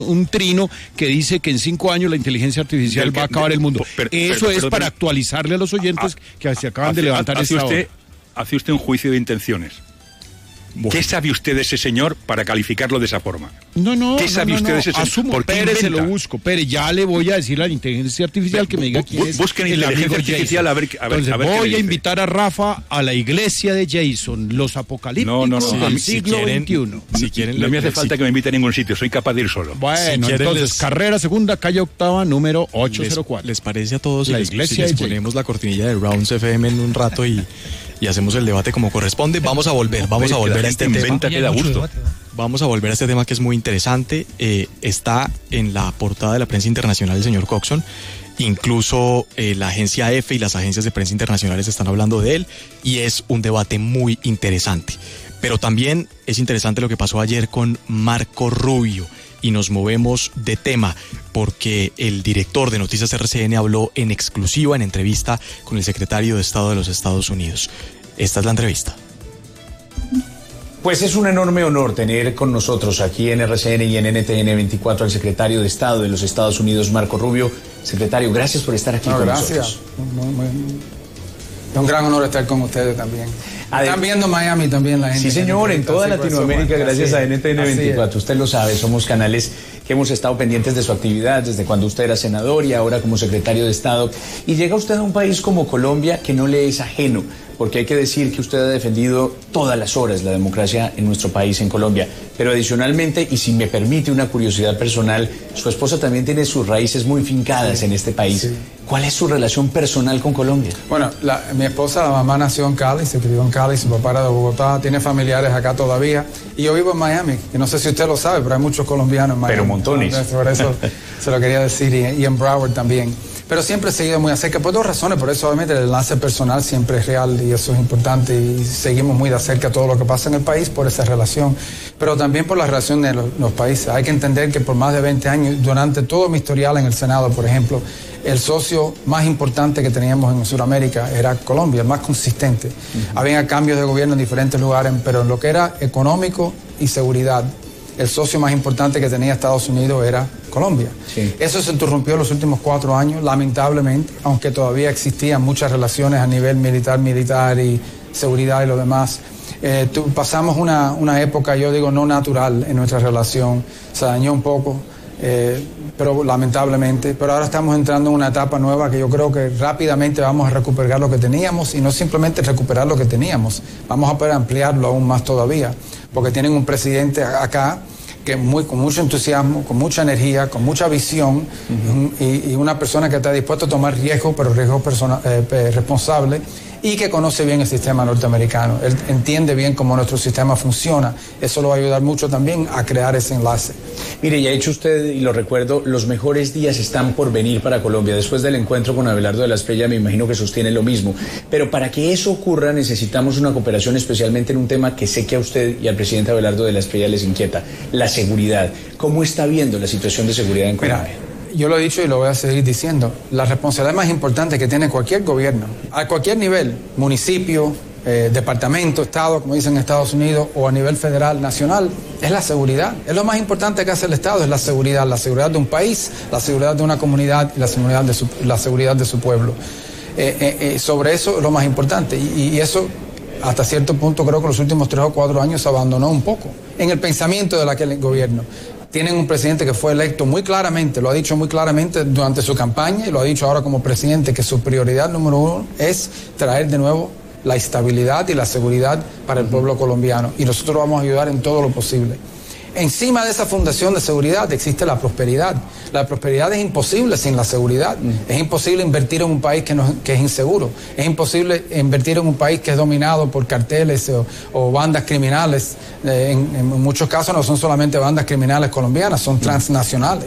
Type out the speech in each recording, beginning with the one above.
un trino que dice que en 5 años la inteligencia artificial va a acabar el mundo. Eso es para actualizarle a los oyentes que se acaban de levantar esta hora. Hace usted un juicio de intenciones. Bueno. ¿Qué sabe usted de ese señor para calificarlo de esa forma? ¿Qué sabe usted de ese señor? Asumo, Pérez, se lo busco. Pérez, ya le voy a decir a la inteligencia artificial que me diga quién es. Busquen inteligencia artificial a ver. Entonces voy a invitar a Rafa a la iglesia de Jason, los apocalípticos del siglo XXI. Si quieren, no me hace falta que me invite a ningún sitio, soy capaz de ir solo. Bueno, entonces, carrera segunda, calle octava, número 804. ¿Les parece a todos la iglesia si les ponemos la cortinilla de Rounds FM en un rato y hacemos el debate como corresponde? Vamos a volver a este tema. Vamos a volver a este tema que es muy interesante. Está en la portada de la prensa internacional el señor Coxon. Incluso la agencia EFE y las agencias de prensa internacionales están hablando de él y es un debate muy interesante. Pero también es interesante lo que pasó ayer con Marco Rubio. Y nos movemos de tema porque el director de Noticias RCN habló en exclusiva, en entrevista con el secretario de Estado de los Estados Unidos. Esta es la entrevista. Pues es un enorme honor tener con nosotros aquí en RCN y en NTN 24 al secretario de Estado de los Estados Unidos, Marco Rubio. Secretario, gracias por estar aquí con nosotros. Gracias. Es un gran honor estar con ustedes también. Están viendo Miami también la gente. Sí, señor, en toda Latinoamérica, gracias a NTN 24. Usted lo sabe, somos canales que hemos estado pendientes de su actividad desde cuando usted era senador y ahora como secretario de Estado. Y llega usted a un país como Colombia que no le es ajeno, porque hay que decir que usted ha defendido todas las horas la democracia en nuestro país, en Colombia. Pero adicionalmente, y si me permite una curiosidad personal, su esposa también tiene sus raíces muy fincadas en este país. Sí. ¿Cuál es su relación personal con Colombia? Bueno, mi esposa, la mamá nació en Cali, se crió en Cali, su papá era de Bogotá, tiene familiares acá todavía. Y yo vivo en Miami, que no sé si usted lo sabe, pero hay muchos colombianos en Miami. Pero montones. Por eso se lo quería decir, y en Broward también. Pero siempre he seguido muy de cerca, por dos razones. Por eso, obviamente, el enlace personal siempre es real y eso es importante. Y seguimos muy de cerca todo lo que pasa en el país por esa relación. Pero también por la relación de los países. Hay que entender que por más de 20 años, durante todo mi historial en el Senado, por ejemplo, el socio más importante que teníamos en Sudamérica era Colombia, el más consistente. Había cambios de gobierno en diferentes lugares, pero en lo que era económico y seguridad, el socio más importante que tenía Estados Unidos era Colombia. Sí. Eso se interrumpió en los últimos 4 años, lamentablemente, aunque todavía existían muchas relaciones a nivel militar y seguridad y lo demás. Pasamos una época, yo digo, no natural en nuestra relación, se dañó un poco, pero lamentablemente, pero ahora estamos entrando en una etapa nueva que yo creo que rápidamente vamos a recuperar lo que teníamos y no simplemente recuperar lo que teníamos, vamos a poder ampliarlo aún más todavía, porque tienen un presidente acá que con mucho entusiasmo, con mucha energía, con mucha visión y una persona que está dispuesta a tomar riesgos, pero riesgos responsables y que conoce bien el sistema norteamericano. Él entiende bien cómo nuestro sistema funciona. Eso lo va a ayudar mucho también a crear ese enlace. Mire, ya ha hecho usted, y lo recuerdo, los mejores días están por venir para Colombia. Después del encuentro con Abelardo de la Espriella, me imagino que sostiene lo mismo. Pero para que eso ocurra necesitamos una cooperación, especialmente en un tema que sé que a usted y al presidente Abelardo de la Espriella les inquieta, la seguridad. ¿Cómo está viendo la situación de seguridad en Colombia? Mira, yo lo he dicho y lo voy a seguir diciendo. La responsabilidad más importante que tiene cualquier gobierno, a cualquier nivel, municipio, departamento, estado, como dicen en Estados Unidos, o a nivel federal, nacional, es la seguridad. Es lo más importante que hace el Estado, es la seguridad de un país, la seguridad de una comunidad y la seguridad de su pueblo. Sobre eso es lo más importante y eso hasta cierto punto creo que los últimos 3 o 4 años se abandonó un poco en el pensamiento de aquel gobierno. Tienen un presidente que fue electo muy claramente, lo ha dicho muy claramente durante su campaña y lo ha dicho ahora como presidente, que su prioridad número 1 es traer de nuevo la estabilidad y la seguridad para el pueblo colombiano y nosotros vamos a ayudar en todo lo posible. Encima de esa fundación de seguridad existe la prosperidad. La prosperidad es imposible sin la seguridad. Es imposible invertir en un país que es inseguro. Es imposible invertir en un país que es dominado por carteles o bandas criminales. En muchos casos no son solamente bandas criminales colombianas, son transnacionales.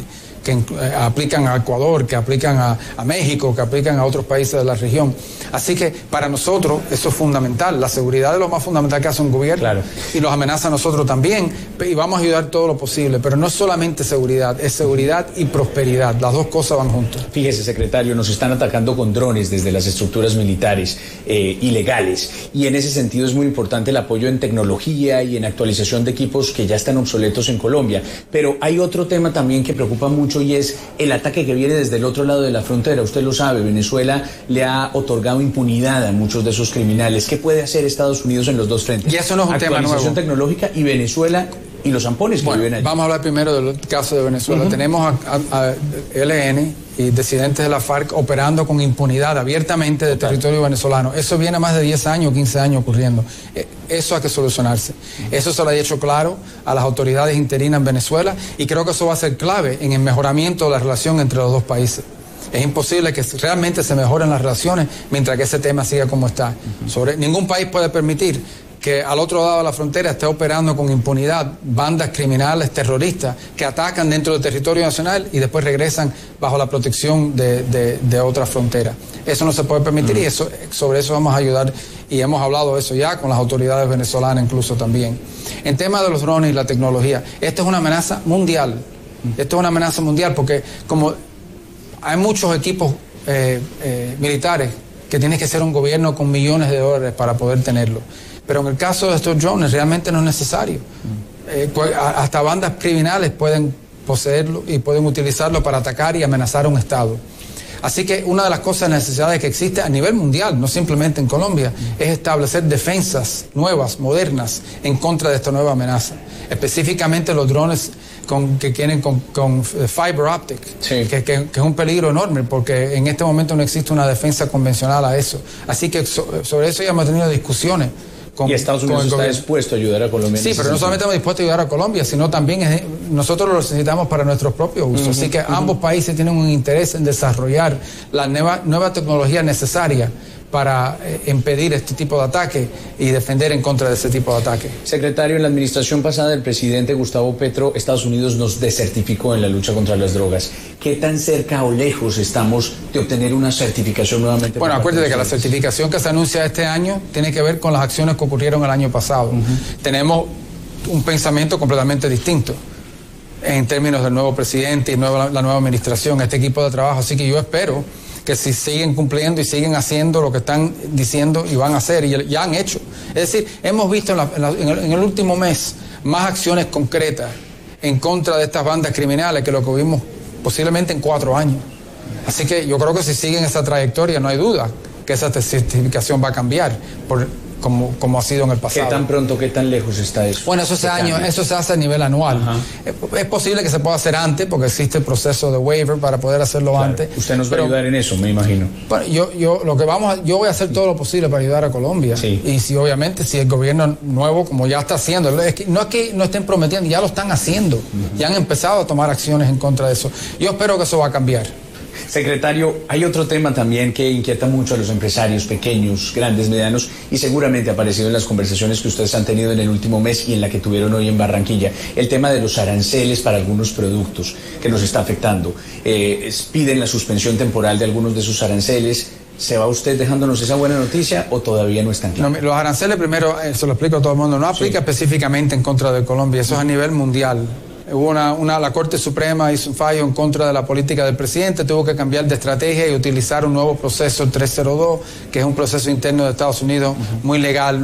que aplican a Ecuador, que aplican a México, que aplican a otros países de la región. Así que para nosotros eso es fundamental. La seguridad es lo más fundamental que hace un gobierno. Claro. Y nos amenaza a nosotros también. Y vamos a ayudar todo lo posible. Pero no es solamente seguridad, es seguridad y prosperidad. Las dos cosas van juntas. Fíjese, secretario, nos están atacando con drones desde las estructuras militares ilegales. Y en ese sentido es muy importante el apoyo en tecnología y en actualización de equipos que ya están obsoletos en Colombia. Pero hay otro tema también que preocupa mucho y es el ataque que viene desde el otro lado de la frontera. Usted lo sabe, Venezuela le ha otorgado impunidad a muchos de esos criminales. ¿Qué puede hacer Estados Unidos en los dos frentes? Y eso no es un tema nuevo. Actualización tecnológica y Venezuela y los zampones que viven allí. Vamos a hablar primero del caso de Venezuela. Tenemos a ELN y disidentes de la FARC operando con impunidad abiertamente de territorio venezolano. Eso viene más de 10 años, 15 años ocurriendo. Eso hay que solucionarse. Eso se lo ha hecho claro a las autoridades interinas en Venezuela y creo que eso va a ser clave en el mejoramiento de la relación entre los dos países. Es imposible que realmente se mejoren las relaciones mientras que ese tema siga como está. Ningún país puede permitir que al otro lado de la frontera esté operando con impunidad bandas criminales, terroristas, que atacan dentro del territorio nacional y después regresan bajo la protección de otra frontera. Eso no se puede permitir y sobre eso vamos a ayudar y hemos hablado de eso ya con las autoridades venezolanas incluso también. En tema de los drones y la tecnología, esta es una amenaza mundial. Esto es una amenaza mundial porque como hay muchos equipos militares que tiene que ser un gobierno con millones de dólares para poder tenerlo. Pero en el caso de estos drones realmente no es necesario. Hasta bandas criminales pueden poseerlo y pueden utilizarlo para atacar y amenazar a un Estado. Así que una de las cosas, necesidades que existe a nivel mundial, no simplemente en Colombia, es establecer defensas nuevas, modernas, en contra de esta nueva amenaza. Específicamente los drones que tienen con fiber optic, sí. que es un peligro enorme porque en este momento no existe una defensa convencional a eso. Así que sobre eso ya hemos tenido discusiones. Y Estados Unidos está dispuesto a ayudar a Colombia. Sí, pero no solamente estamos dispuestos a ayudar a Colombia, sino también nosotros lo necesitamos para nuestros propios usos. Así que ambos países tienen un interés en desarrollar la nueva tecnología necesaria para impedir este tipo de ataque y defender en contra de ese tipo de ataque. Secretario, en la administración pasada del presidente Gustavo Petro, Estados Unidos nos desertificó en la lucha contra las drogas. ¿Qué tan cerca o lejos estamos de obtener una certificación nuevamente? Bueno, acuérdate que la certificación que se anuncia este año tiene que ver con las acciones que ocurrieron el año pasado. Tenemos un pensamiento completamente distinto en términos del nuevo presidente y la nueva administración, este equipo de trabajo. Así que yo espero que si siguen cumpliendo y siguen haciendo lo que están diciendo y van a hacer y ya han hecho. Es decir, hemos visto en el último mes más acciones concretas en contra de estas bandas criminales que lo que vimos posiblemente en 4 años. Así que yo creo que si siguen esa trayectoria no hay duda que esa certificación va a cambiar como ha sido en el pasado. ¿Qué tan pronto, qué tan lejos está eso? Bueno, eso se hace a nivel anual. Es posible que se pueda hacer antes porque existe el proceso de waiver para poder hacerlo antes. Usted nos va a ayudar en eso, me imagino. Bueno, yo voy a hacer todo lo posible para ayudar a Colombia. Sí. Y obviamente si el gobierno nuevo, como ya está haciendo, no es que no estén prometiendo, ya lo están haciendo. Ya han empezado a tomar acciones en contra de eso. Yo espero que eso va a cambiar. Secretario, hay otro tema también que inquieta mucho a los empresarios pequeños, grandes, medianos y seguramente ha aparecido en las conversaciones que ustedes han tenido en el último mes y en la que tuvieron hoy en Barranquilla. El tema de los aranceles para algunos productos que nos está afectando. Piden la suspensión temporal de algunos de sus aranceles. ¿Se va usted dejándonos esa buena noticia o todavía no están claros? No, los aranceles, primero, se lo explico a todo el mundo, no aplica específicamente en contra de Colombia, eso es a nivel mundial. Hubo la Corte Suprema hizo un fallo en contra de la política del presidente, tuvo que cambiar de estrategia y utilizar un nuevo proceso, el 302, que es un proceso interno de Estados Unidos muy legal,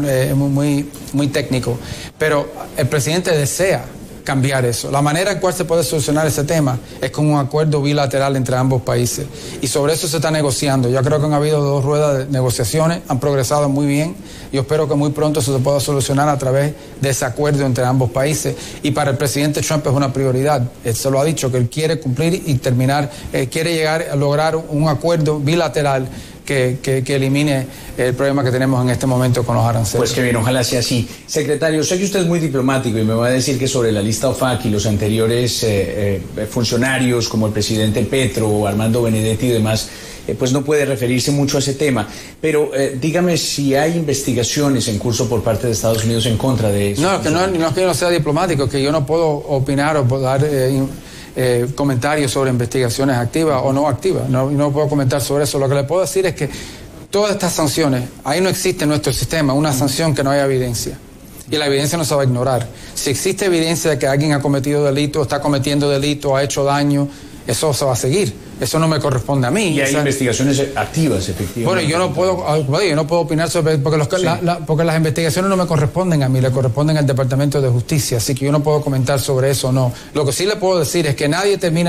muy técnico. Pero el presidente desea cambiar eso. La manera en cual se puede solucionar ese tema es con un acuerdo bilateral entre ambos países. Y sobre eso se está negociando. Yo creo que han habido 2 ruedas de negociaciones, han progresado muy bien. Yo espero que muy pronto eso se pueda solucionar a través de ese acuerdo entre ambos países. Y para el presidente Trump es una prioridad. Él se lo ha dicho, que él quiere cumplir y terminar, quiere llegar a lograr un acuerdo bilateral que elimine el problema que tenemos en este momento con los aranceles. Pues que bien, ojalá sea así. Secretario, sé que usted es muy diplomático y me va a decir que sobre la lista OFAC y los anteriores funcionarios como el presidente Petro, Armando Benedetti y demás, pues no puede referirse mucho a ese tema. Pero dígame si hay investigaciones en curso por parte de Estados Unidos en contra de eso. No, no es que no sea diplomático, que yo no puedo opinar o puedo dar comentarios sobre investigaciones activas o no activas. No puedo comentar sobre eso. Lo que le puedo decir es que todas estas sanciones, ahí no existe en nuestro sistema una sanción que no haya evidencia. Y la evidencia no se va a ignorar. Si existe evidencia de que alguien ha cometido delito, está cometiendo delito, ha hecho daño, eso se va a seguir. Eso no me corresponde a mí. Y hay investigaciones activas, efectivamente. Bueno, yo no puedo opinar sobre... Porque las investigaciones no me corresponden a mí, le corresponden al Departamento de Justicia. Así que yo no puedo comentar sobre eso o no. Lo que sí le puedo decir es que nadie termina